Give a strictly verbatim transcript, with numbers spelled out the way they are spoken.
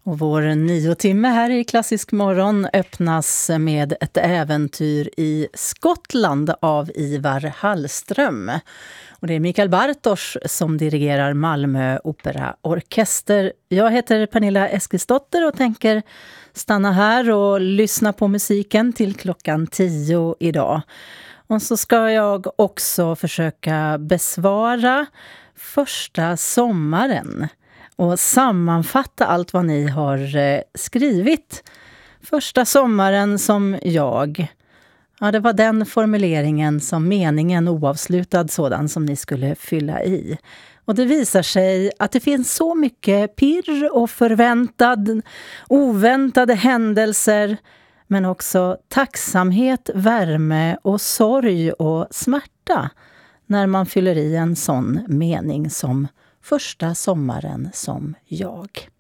Och vår nio timme här i Klassisk morgon öppnas med ett äventyr i Skottland av Ivar Hallström. Och det är Mikael Bartosz som dirigerar Malmö Operaorkester. Jag heter Pernilla Eskilsdotter och tänker stanna här och lyssna på musiken till klockan tio idag. Och så ska jag också försöka besvara första sommaren och sammanfatta allt vad ni har skrivit. Första sommaren som jag. Ja, det var den formuleringen som meningen oavslutad sådan som ni skulle fylla i. Och det visar sig att det finns så mycket pirr och förväntad, oväntade händelser, men också tacksamhet, värme och sorg och smärta när man fyller i en sån mening som första sommaren som jag.